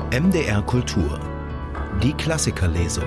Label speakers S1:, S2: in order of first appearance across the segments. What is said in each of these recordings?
S1: MDR Kultur. Die Klassikerlesung.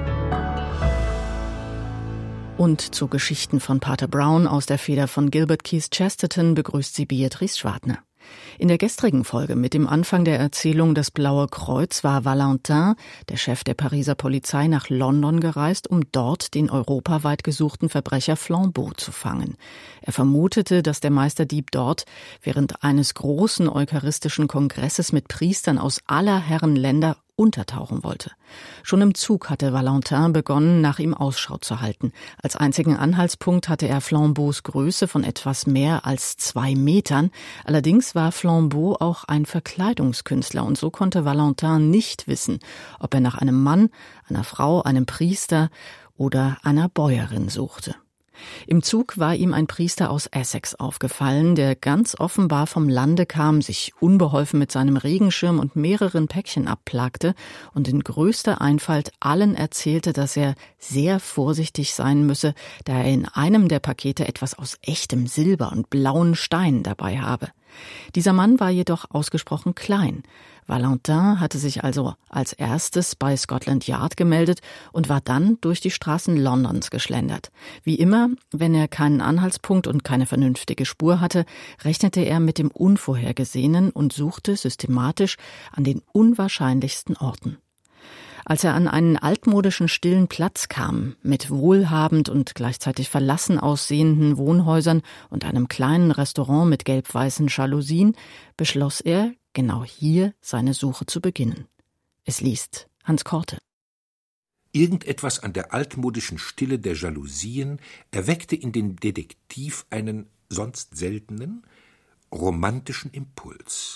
S2: Und zu Geschichten von Pater Brown aus der Feder von Gilbert Keith Chesterton begrüßt sie Beatrice Schwartner. In der gestrigen Folge mit dem Anfang der Erzählung Das Blaue Kreuz war Valentin, der Chef der Pariser Polizei, nach London gereist, um dort den europaweit gesuchten Verbrecher Flambeau zu fangen. Er vermutete, dass der Meisterdieb dort während eines großen eucharistischen Kongresses mit Priestern aus aller Herren Länder untertauchen wollte. Schon im Zug hatte Valentin begonnen, nach ihm Ausschau zu halten. Als einzigen Anhaltspunkt hatte er Flambeaus Größe von etwas mehr als 2 Metern. Allerdings war Flambeau auch ein Verkleidungskünstler und so konnte Valentin nicht wissen, ob er nach einem Mann, einer Frau, einem Priester oder einer Bäuerin suchte. Im Zug war ihm ein Priester aus Essex aufgefallen, der ganz offenbar vom Lande kam, sich unbeholfen mit seinem Regenschirm und mehreren Päckchen abplagte und in größter Einfalt allen erzählte, dass er sehr vorsichtig sein müsse, da er in einem der Pakete etwas aus echtem Silber und blauen Steinen dabei habe. Dieser Mann war jedoch ausgesprochen klein. Valentin hatte sich also als erstes bei Scotland Yard gemeldet und war dann durch die Straßen Londons geschlendert. Wie immer, wenn er keinen Anhaltspunkt und keine vernünftige Spur hatte, rechnete er mit dem Unvorhergesehenen und suchte systematisch an den unwahrscheinlichsten Orten. Als er an einen altmodischen stillen Platz kam, mit wohlhabend und gleichzeitig verlassen aussehenden Wohnhäusern und einem kleinen Restaurant mit gelb-weißen Jalousien, beschloss er, genau hier seine Suche zu beginnen. Es liest Hans Korte.
S3: Irgendetwas an der altmodischen Stille der Jalousien erweckte in dem Detektiv einen sonst seltenen, romantischen Impuls.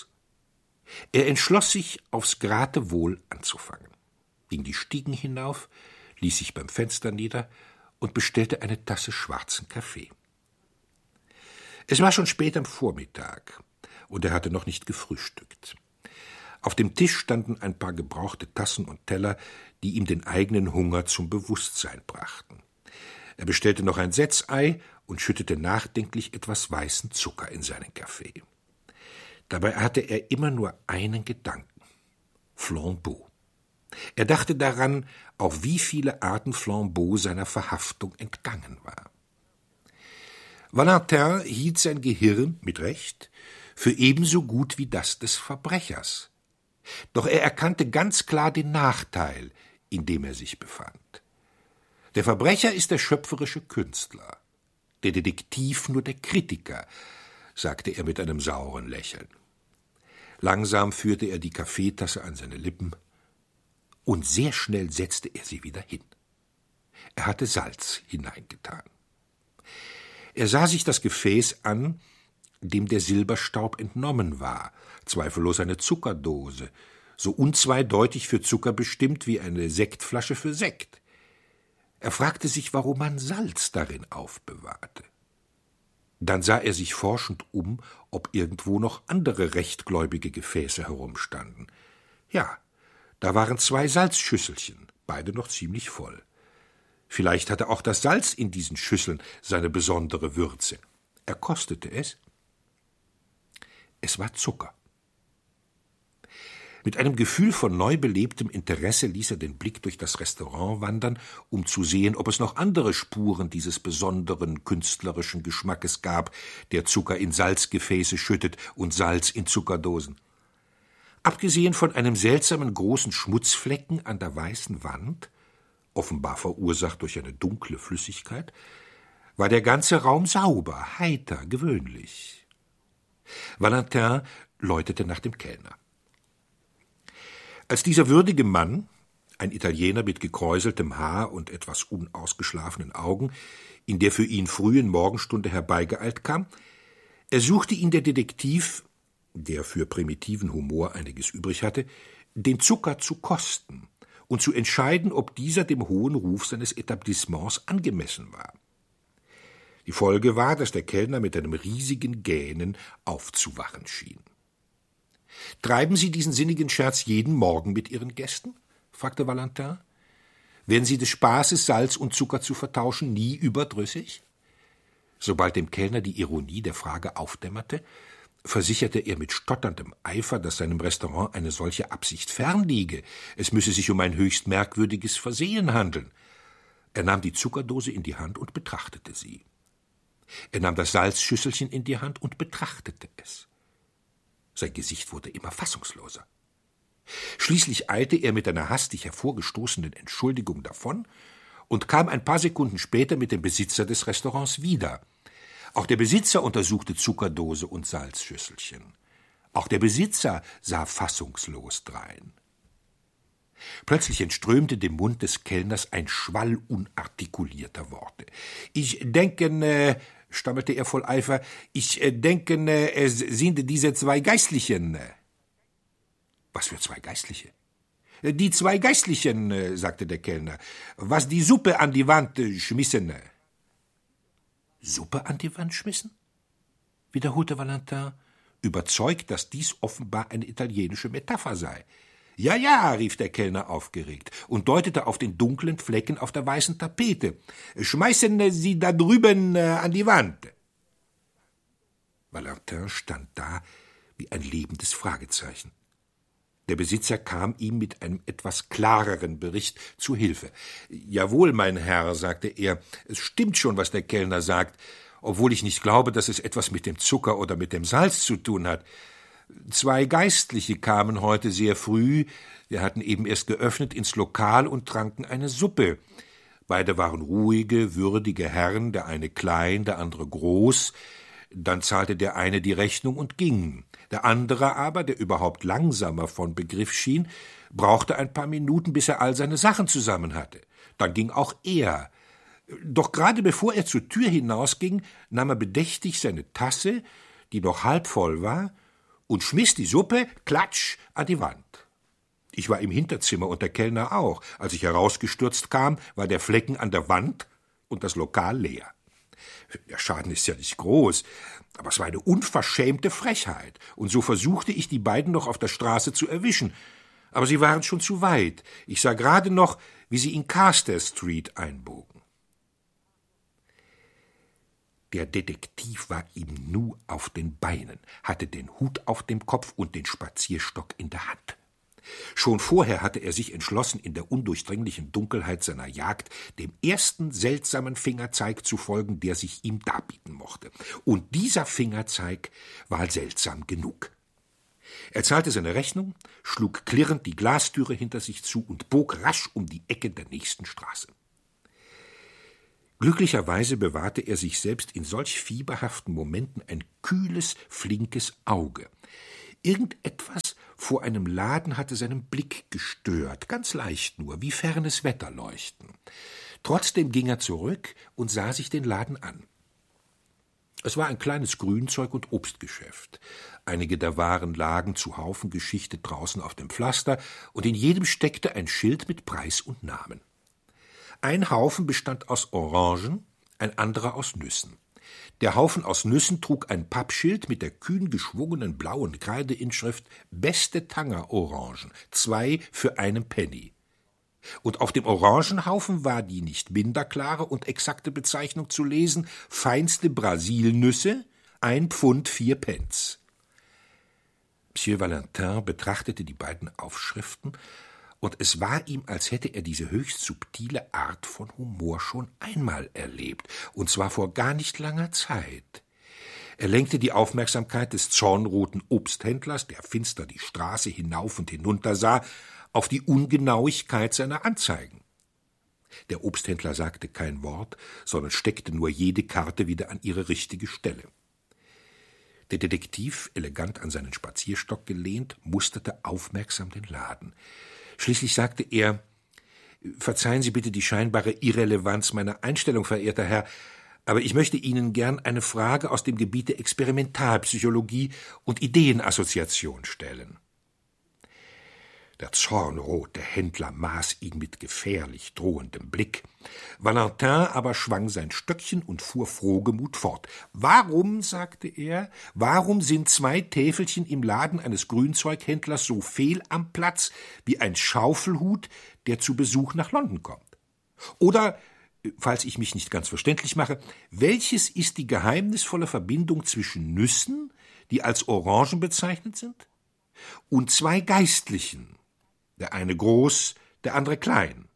S3: Er entschloss sich, aufs Geratewohl anzufangen, ging die Stiegen hinauf, ließ sich beim Fenster nieder und bestellte eine Tasse schwarzen Kaffee. Es war schon spät am Vormittag und er hatte noch nicht gefrühstückt. Auf dem Tisch standen ein paar gebrauchte Tassen und Teller, die ihm den eigenen Hunger zum Bewusstsein brachten. Er bestellte noch ein Setzei und schüttete nachdenklich etwas weißen Zucker in seinen Kaffee. Dabei hatte er immer nur einen Gedanken: Flambeau. Er dachte daran, auf wie viele Arten Flambeau seiner Verhaftung entgangen war. Valentin hielt sein Gehirn, mit Recht, für ebenso gut wie das des Verbrechers. Doch er erkannte ganz klar den Nachteil, in dem er sich befand. Der Verbrecher ist der schöpferische Künstler, der Detektiv nur der Kritiker, sagte er mit einem sauren Lächeln. Langsam führte er die Kaffeetasse an seine Lippen, und sehr schnell setzte er sie wieder hin. Er hatte Salz hineingetan. Er sah sich das Gefäß an, dem der Silberstaub entnommen war, zweifellos eine Zuckerdose, so unzweideutig für Zucker bestimmt wie eine Sektflasche für Sekt. Er fragte sich, warum man Salz darin aufbewahrte. Dann sah er sich forschend um, ob irgendwo noch andere rechtgläubige Gefäße herumstanden. Ja, da waren 2 Salzschüsselchen, beide noch ziemlich voll. Vielleicht hatte auch das Salz in diesen Schüsseln seine besondere Würze. Er kostete es. Es war Zucker. Mit einem Gefühl von neu belebtem Interesse ließ er den Blick durch das Restaurant wandern, um zu sehen, ob es noch andere Spuren dieses besonderen künstlerischen Geschmackes gab, der Zucker in Salzgefäße schüttet und Salz in Zuckerdosen. Abgesehen von einem seltsamen großen Schmutzflecken an der weißen Wand, offenbar verursacht durch eine dunkle Flüssigkeit, war der ganze Raum sauber, heiter, gewöhnlich. Valentin läutete nach dem Kellner. Als dieser würdige Mann, ein Italiener mit gekräuseltem Haar und etwas unausgeschlafenen Augen, in der für ihn frühen Morgenstunde herbeigeeilt kam, ersuchte ihn der Detektiv, der für primitiven Humor einiges übrig hatte, den Zucker zu kosten und zu entscheiden, ob dieser dem hohen Ruf seines Etablissements angemessen war. Die Folge war, dass der Kellner mit einem riesigen Gähnen aufzuwachen schien. »Treiben Sie diesen sinnigen Scherz jeden Morgen mit Ihren Gästen?« fragte Valentin. »Werden Sie des Spaßes, Salz und Zucker zu vertauschen, nie überdrüssig?« Sobald dem Kellner die Ironie der Frage aufdämmerte, versicherte er mit stotterndem Eifer, dass seinem Restaurant eine solche Absicht fernliege. Es müsse sich um ein höchst merkwürdiges Versehen handeln. Er nahm die Zuckerdose in die Hand und betrachtete sie. Er nahm das Salzschüsselchen in die Hand und betrachtete es. Sein Gesicht wurde immer fassungsloser. Schließlich eilte er mit einer hastig hervorgestoßenen Entschuldigung davon und kam ein paar Sekunden später mit dem Besitzer des Restaurants wieder. Auch der Besitzer untersuchte Zuckerdose und Salzschüsselchen. Auch der Besitzer sah fassungslos drein. Plötzlich entströmte dem Mund des Kellners ein Schwall unartikulierter Worte. »Ich denke, stammelte er voll Eifer, ich denke, es sind diese 2 Geistlichen. Was für 2 Geistliche? Die 2 Geistlichen, sagte der Kellner, was die Suppe an die Wand schmissen. Suppe an die Wand schmissen? Wiederholte Valentin, überzeugt, dass dies offenbar eine italienische Metapher sei. Ja, ja, rief der Kellner aufgeregt und deutete auf den dunklen Flecken auf der weißen Tapete. Schmeißen Sie da drüben an die Wand. Valentin stand da wie ein lebendes Fragezeichen. Der Besitzer kam ihm mit einem etwas klareren Bericht zu Hilfe. »Jawohl, mein Herr«, sagte er, »es stimmt schon, was der Kellner sagt, obwohl ich nicht glaube, dass es etwas mit dem Zucker oder mit dem Salz zu tun hat. 2 Geistliche kamen heute sehr früh, wir hatten eben erst geöffnet, ins Lokal und tranken eine Suppe. Beide waren ruhige, würdige Herren, der eine klein, der andere groß. Dann zahlte der eine die Rechnung und ging. Der andere aber, der überhaupt langsamer von Begriff schien, brauchte ein paar Minuten, bis er all seine Sachen zusammen hatte. Dann ging auch er. Doch gerade bevor er zur Tür hinausging, nahm er bedächtig seine Tasse, die noch halb voll war, und schmiss die Suppe, klatsch, an die Wand. Ich war im Hinterzimmer und der Kellner auch. Als ich herausgestürzt kam, war der Flecken an der Wand und das Lokal leer. Der Schaden ist ja nicht groß, aber es war eine unverschämte Frechheit, und so versuchte ich, die beiden noch auf der Straße zu erwischen. Aber sie waren schon zu weit. Ich sah gerade noch, wie sie in Carster Street einbogen. Der Detektiv war ihm nu auf den Beinen, hatte den Hut auf dem Kopf und den Spazierstock in der Hand. Schon vorher hatte er sich entschlossen, in der undurchdringlichen Dunkelheit seiner Jagd dem ersten seltsamen Fingerzeig zu folgen, der sich ihm darbieten mochte. Und dieser Fingerzeig war seltsam genug. Er zahlte seine Rechnung, schlug klirrend die Glastüre hinter sich zu und bog rasch um die Ecke der nächsten Straße. Glücklicherweise bewahrte er sich selbst in solch fieberhaften Momenten ein kühles, flinkes Auge. Irgendetwas vor einem Laden hatte seinen Blick gestört, ganz leicht nur, wie fernes Wetterleuchten. Trotzdem ging er zurück und sah sich den Laden an. Es war ein kleines Grünzeug- und Obstgeschäft. Einige der Waren lagen zu Haufen geschichtet draußen auf dem Pflaster, und in jedem steckte ein Schild mit Preis und Namen. Ein Haufen bestand aus Orangen, ein anderer aus Nüssen. Der Haufen aus Nüssen trug ein Pappschild mit der kühn geschwungenen blauen Kreideinschrift »Beste Tanger-Orangen, 2 für einen Penny«. Und auf dem Orangenhaufen war die nicht minder klare und exakte Bezeichnung zu lesen: »Feinste Brasilnüsse, 1 Pfund 4 Pence«. Monsieur Valentin betrachtete die beiden Aufschriften, und es war ihm, als hätte er diese höchst subtile Art von Humor schon einmal erlebt, und zwar vor gar nicht langer Zeit. Er lenkte die Aufmerksamkeit des zornroten Obsthändlers, der finster die Straße hinauf und hinunter sah, auf die Ungenauigkeit seiner Anzeigen. Der Obsthändler sagte kein Wort, sondern steckte nur jede Karte wieder an ihre richtige Stelle. Der Detektiv, elegant an seinen Spazierstock gelehnt, musterte aufmerksam den Laden. Schließlich sagte er: »Verzeihen Sie bitte die scheinbare Irrelevanz meiner Einstellung, verehrter Herr, aber ich möchte Ihnen gern eine Frage aus dem Gebiet der Experimentalpsychologie und Ideenassoziation stellen.« Der zornrote Händler maß ihn mit gefährlich drohendem Blick. Valentin aber schwang sein Stöckchen und fuhr frohgemut fort. »Warum«, sagte er, »warum sind 2 Täfelchen im Laden eines Grünzeughändlers so fehl am Platz wie ein Schaufelhut, der zu Besuch nach London kommt? Oder, falls ich mich nicht ganz verständlich mache, welches ist die geheimnisvolle Verbindung zwischen Nüssen, die als Orangen bezeichnet sind, und 2 Geistlichen, der eine groß, der andere klein.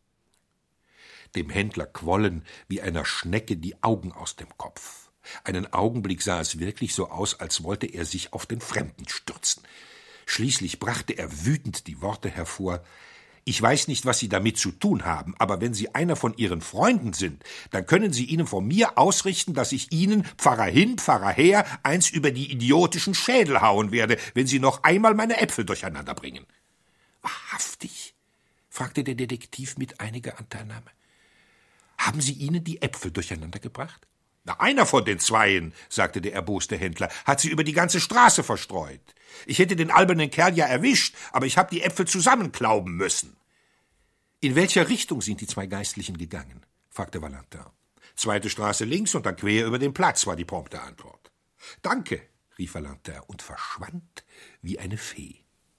S3: Dem Händler quollen wie einer Schnecke die Augen aus dem Kopf. Einen Augenblick sah es wirklich so aus, als wollte er sich auf den Fremden stürzen. Schließlich brachte er wütend die Worte hervor: »Ich weiß nicht, was Sie damit zu tun haben, aber wenn Sie einer von Ihren Freunden sind, dann können Sie ihnen von mir ausrichten, dass ich Ihnen, Pfarrer hin, Pfarrer her, eins über die idiotischen Schädel hauen werde, wenn Sie noch einmal meine Äpfel durcheinander bringen.« »Wahrhaftig?« fragte der Detektiv mit einiger Anteilnahme. »Haben Sie ihnen die Äpfel durcheinander gebracht?« »Na, einer von den Zweien«, sagte der erboste Händler, »hat sie über die ganze Straße verstreut. Ich hätte den albernen Kerl ja erwischt, aber ich habe die Äpfel zusammenklauben müssen.« »In welcher Richtung sind die 2 Geistlichen gegangen?« fragte Valentin. »2. Straße links und dann quer über den Platz«, war die prompte Antwort. »Danke«, rief Valentin und verschwand wie eine Fee.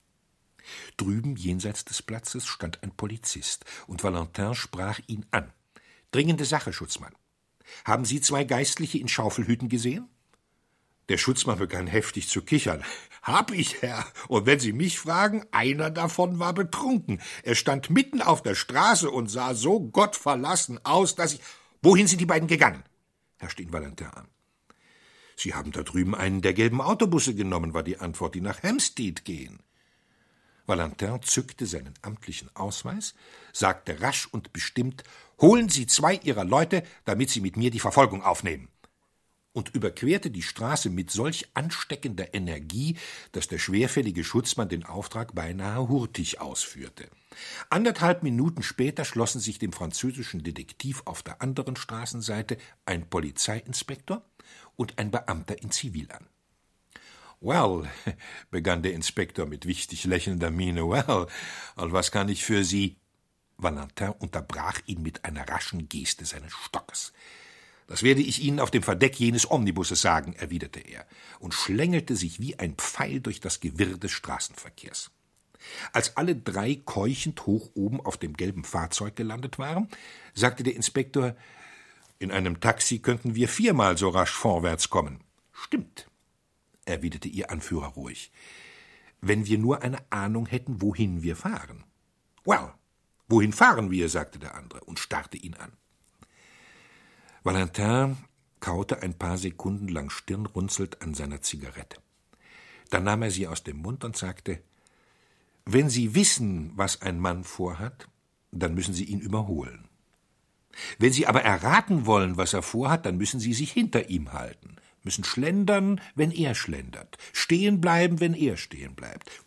S3: Drüben jenseits des Platzes stand ein Polizist, und Valentin sprach ihn an. »Dringende Sache, Schutzmann. Haben Sie 2 Geistliche in Schaufelhüten gesehen?« Der Schutzmann begann heftig zu kichern. »Hab ich, Herr. Und wenn Sie mich fragen, einer davon war betrunken. Er stand mitten auf der Straße und sah so gottverlassen aus, dass ich...« »Wohin sind die beiden gegangen?« herrschte ihn Valentin an. »Sie haben da drüben einen der gelben Autobusse genommen«, war die Antwort, »die nach Hampstead gehen.« Valentin zückte seinen amtlichen Ausweis, sagte rasch und bestimmt: »Holen Sie 2 Ihrer Leute, damit sie mit mir die Verfolgung aufnehmen«, und überquerte die Straße mit solch ansteckender Energie, dass der schwerfällige Schutzmann den Auftrag beinahe hurtig ausführte. 1,5 Minuten später schlossen sich dem französischen Detektiv auf der anderen Straßenseite ein Polizeiinspektor und ein Beamter in Zivil an. »Well«, begann der Inspektor mit wichtig lächelnder Miene, »well, und was kann ich für Sie?« Valentin unterbrach ihn mit einer raschen Geste seines Stockes. »Das werde ich Ihnen auf dem Verdeck jenes Omnibusses sagen«, erwiderte er und schlängelte sich wie ein Pfeil durch das Gewirr des Straßenverkehrs. Als alle 3 keuchend hoch oben auf dem gelben Fahrzeug gelandet waren, sagte der Inspektor: »In einem Taxi könnten wir 4-mal so rasch vorwärts kommen.« »Stimmt«, erwiderte ihr Anführer ruhig, »wenn wir nur eine Ahnung hätten, wohin wir fahren.« »Well, wohin fahren wir?«, sagte der andere und starrte ihn an. Valentin kaute ein paar Sekunden lang stirnrunzelnd an seiner Zigarette. Dann nahm er sie aus dem Mund und sagte: »Wenn Sie wissen, was ein Mann vorhat, dann müssen Sie ihn überholen. Wenn Sie aber erraten wollen, was er vorhat, dann müssen Sie sich hinter ihm halten, müssen schlendern, wenn er schlendert, stehen bleiben, wenn er stehen bleibt.